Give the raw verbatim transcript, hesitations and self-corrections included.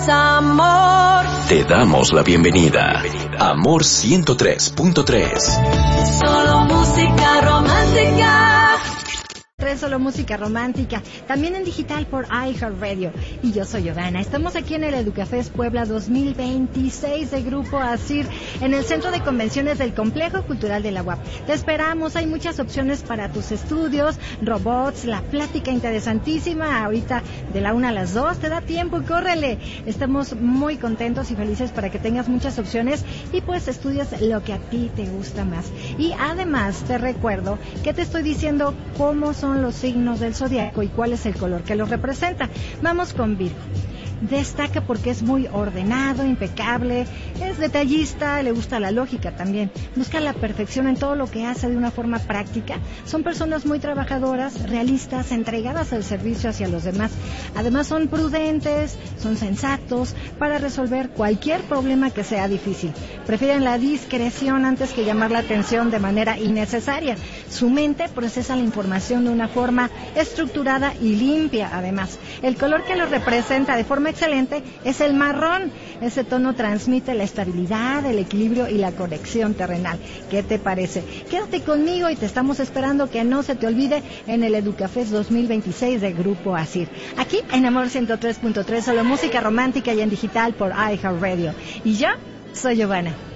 Amor. Te damos la bienvenida. Amor ciento tres punto tres. Solo música romántica. Solo música romántica, también en digital por iHeartRadio. Y yo soy Giovanna. Estamos aquí en el Educafest Puebla dos mil veintiséis de Grupo ASIR, en el Centro de Convenciones del Complejo Cultural de la U A P. Te esperamos, hay muchas opciones para tus estudios, robots, la plática interesantísima, ahorita de la una a las dos, te da tiempo, córrele. Estamos muy contentos y felices para que tengas muchas opciones y pues estudies lo que a ti te gusta más. Y además te recuerdo que te estoy diciendo cómo son los signos del zodiaco y cuál es el color que los representa. Vamos con Virgo. Destaca porque es muy ordenado, impecable, es detallista, le gusta la lógica también, busca la perfección en todo lo que hace de una forma práctica. Son personas muy trabajadoras, realistas, entregadas al servicio hacia los demás. Además son prudentes, son sensatos para resolver cualquier problema que sea difícil. Prefieren la discreción antes que llamar la atención de manera innecesaria. Su mente procesa la información de una forma estructurada y limpia. Además, el color que los representa de forma excelente es el marrón. Ese tono transmite la estabilidad, el equilibrio y la conexión terrenal. ¿Qué te parece? Quédate conmigo y te estamos esperando, que no se te olvide, en el Educafest dos mil veintiséis de Grupo ASIR. Aquí en Amor ciento tres punto tres, solo música romántica y en digital por iHeartRadio. Y yo soy Giovanna.